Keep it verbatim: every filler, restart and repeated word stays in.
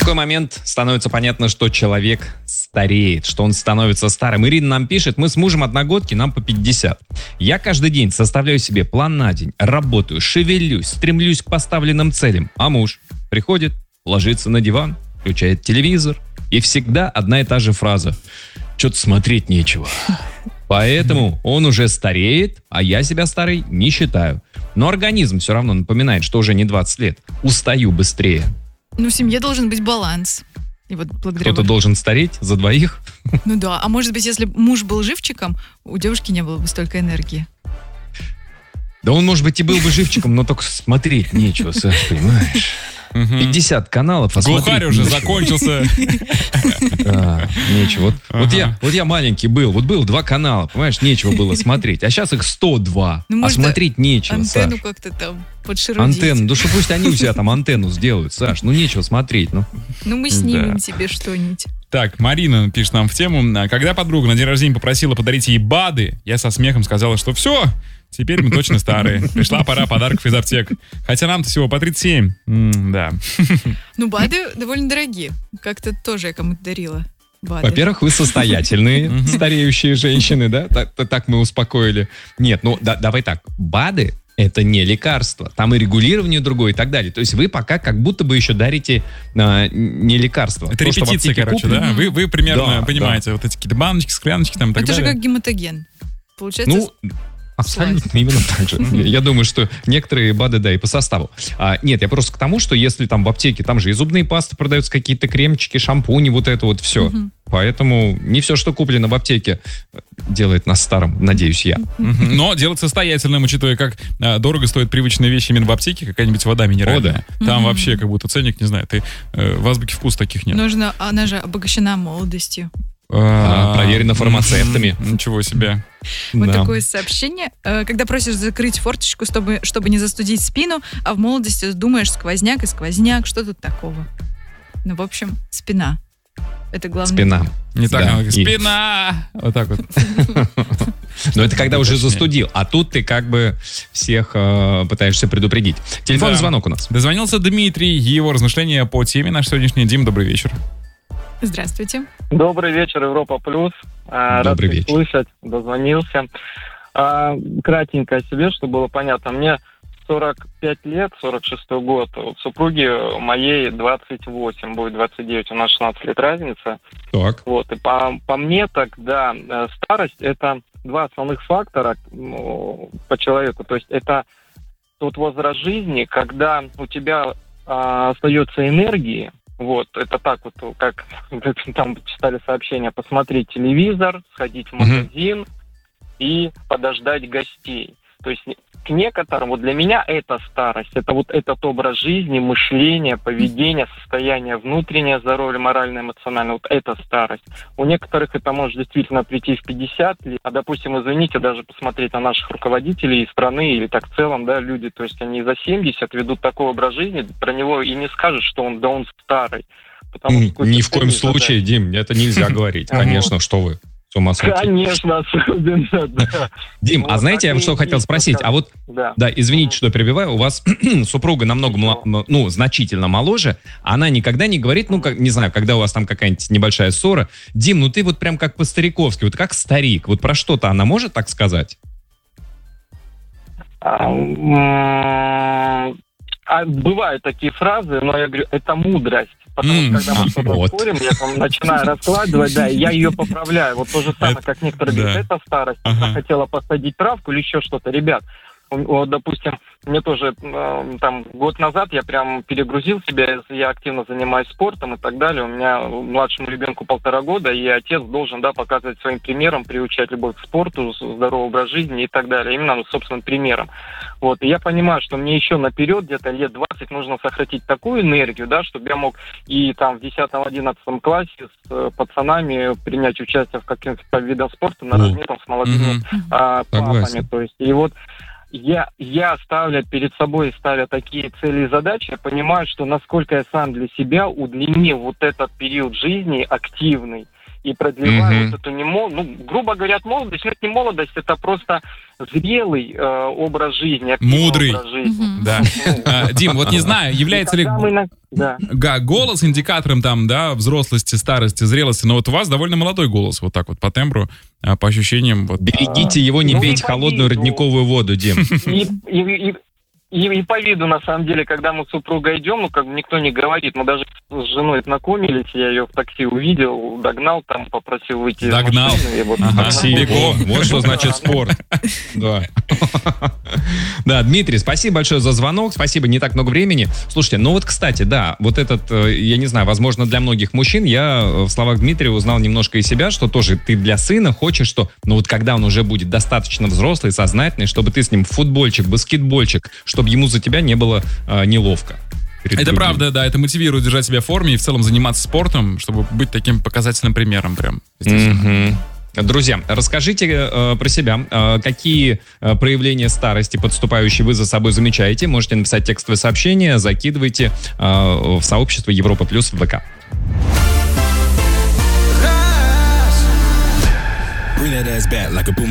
такой момент становится понятно, что человек стареет, что он становится старым. Ирина нам пишет: мы с мужем одногодки, нам по пятьдесят. Я каждый день составляю себе план на день, работаю, шевелюсь, стремлюсь к поставленным целям. А муж приходит, ложится на диван, включает телевизор, и всегда одна и та же фраза: что-то смотреть нечего. Поэтому он уже стареет, а я себя старой не считаю. Но организм все равно напоминает, что уже не двадцать лет. Устаю быстрее. Ну, в семье должен быть баланс. И вот благодаря... Кто-то должен стареть за двоих? Ну да, а может быть, если муж был живчиком, у девушки не было бы столько энергии. Да он, может быть, и был бы живчиком, но только смотреть нечего, Саш, понимаешь? пятьдесят каналов, а Глухарь уже нечего. Закончился. Да, нечего. Вот, ага. вот, я, вот я маленький был, вот был два канала, понимаешь, нечего было смотреть. А сейчас их сто два, ну, а смотреть нечего, антенну Саш. как-то там подшерудить. Антенну, да что пусть они у себя там антенну сделают, Саш, ну нечего смотреть. Ну, ну мы снимем да. тебе что-нибудь. Так, Марина пишет нам в тему: когда подруга на день рождения попросила подарить ей БАДы, я со смехом сказала, что все, теперь мы точно старые. Пришла пора подарков из аптек. Хотя нам-то всего по тридцать семь. М, да. Ну, БАДы довольно дорогие. Как-то тоже я кому-то дарила БАДы. Во-первых, вы состоятельные, стареющие женщины, да? Так мы успокоили. Нет, ну давай так. БАДы — это не лекарство. Там и регулирование другое и так далее. То есть вы пока как будто бы еще дарите а, не лекарство. Это репетиция, короче, куплено. да? Вы, вы примерно да, понимаете, да. вот эти какие-то баночки, скляночки там и так это далее. Это же как гематоген. Получается... Ну, абсолютно именно так же. Я думаю, что некоторые БАДы, да, и по составу. А, нет, я просто к тому, что если там в аптеке, там же и зубные пасты продаются, какие-то кремчики, шампуни, вот это вот все. Угу. Поэтому не все, что куплено в аптеке, делает нас старым, надеюсь я. Но делать состоятельным, учитывая, как а, дорого стоят привычные вещи именно в аптеке, какая-нибудь вода минеральная. О, да. Там угу. вообще как будто ценник, не знаю, ты э, в азбуке вкус таких нет. Нужно, она же обогащена молодостью. А, проверено фармацевтами. Ничего себе. Вот да. такое сообщение. Когда просишь закрыть форточку, чтобы, чтобы не застудить спину, а в молодости думаешь сквозняк и сквозняк, что тут такого? Ну, в общем, спина. Это главное. Спина. Не так, да. она говорит, спина! Вот так вот. Но это когда уже застудил, а тут ты как бы всех э, пытаешься предупредить. Телефонный да. звонок у нас. Дозвонился Дмитрий, его размышления по теме наш сегодняшний. Дим, добрый вечер. Здравствуйте. Добрый вечер, Европа Плюс. Рад Добрый вечер. слышать, дозвонился. А, кратенько о себе, чтобы было понятно. Мне сорок пять лет, сорок шестой год. Супруге моей двадцать восемь, будет двадцать девять, у нас шестнадцать лет разница. Так. Вот, и по, по мне тогда старость — это два основных фактора ну, по человеку. То есть это тот возраст жизни, когда у тебя а, остается энергии. Вот, это так вот, как там читали сообщения, посмотреть телевизор, сходить в магазин mm-hmm. и подождать гостей. То есть к некоторым, вот для меня это старость, это вот этот образ жизни, мышление, поведение, состояние внутреннее здоровье, моральное, эмоциональное, вот это старость. У некоторых это может действительно прийти в пятьдесят лет, а, допустим, извините, даже посмотреть на наших руководителей страны или так в целом, да, люди, то есть они за семьдесят ведут такой образ жизни, про него и не скажешь, что он, да он старый. Потому что ни в коем случае, задать. Дим, это нельзя говорить, конечно, что вы. Конечно, особенно, да. Дим, вот, а знаете, я что хотел спросить? А вот, да, да извините, что перебиваю, у вас супруга намного, мло, ну, значительно моложе, она никогда не говорит, ну, как, не знаю, когда у вас там какая-нибудь небольшая ссора, Дим, ну ты вот прям как по-стариковски, вот как старик, вот про что-то она может так сказать? А, а, бывают такие фразы, но я говорю, это мудрость. Потому что, когда мы что-то вот. спорим, я там начинаю раскладывать, да, и я ее поправляю. Вот то же самое, это, как некоторые да. говорят, это старость. Ага. Она хотела посадить травку или еще что-то. Ребят, вот, допустим, мне тоже э, там год назад я прям перегрузил себя, я активно занимаюсь спортом и так далее. У меня младшему ребенку полтора года, и отец должен, да, показывать своим примером, приучать любовь к спорту, здоровый образ жизни и так далее. Именно ну, собственным примером. Вот, и я понимаю, что мне еще наперед, где-то лет двадцать, нужно сохранить такую энергию, да, чтобы я мог и там в десятом-одиннадцатом классе с э, пацанами принять участие в каких-то видах спорта наравне там с молодыми mm-hmm. а, папами. То есть, и вот Я, я ставля перед собой, ставя такие цели и задачи, я понимаю, что насколько я сам для себя удлинил вот этот период жизни активный и продлеваю Мгм. вот эту не мол... ну, грубо говоря, молодость, но это не молодость, это просто зрелый э, образ жизни, активный Мудрый. образ жизни. Мгм. Да. А, Дим, вот не знаю, является ли И когда мы на- Да. га- голос индикатором там, да, взрослости, старости, зрелости, но вот у вас довольно молодой голос, вот так вот по тембру, а, по ощущениям, вот. Берегите его, не Ну, пейте не по холодную виду. родниковую воду, Дим. И, и- и- и- и по виду, на самом деле, когда мы с супругой идем, ну, как бы никто не говорит. Мы даже с женой знакомились, я ее в такси увидел, догнал, там попросил выйти из Догнал. машины. И вот Ага. она- Такси. бегом. Вот что значит спорт. Да. Да, Дмитрий, спасибо большое за звонок. Спасибо, не так много времени. Слушайте, ну вот, кстати, да, вот этот, э, я не знаю, возможно, для многих мужчин, я э, в словах Дмитрия узнал немножко из себя, что тоже ты для сына хочешь, что, ну вот когда он уже будет достаточно взрослый, сознательный, чтобы ты с ним в футбольчик, баскетбольчик, чтобы ему за тебя не было э, неловко. перед Это другими. правда, да, это мотивирует держать себя в форме и в целом заниматься спортом, чтобы быть таким показательным примером прям. естественно. Мгм. Друзья, расскажите э, про себя, э, какие э, проявления старости подступающие вы за собой замечаете. Можете написать текстовое сообщение, закидывайте э, в сообщество Европа Плюс в ВК. Bring that ass back like a boomerang.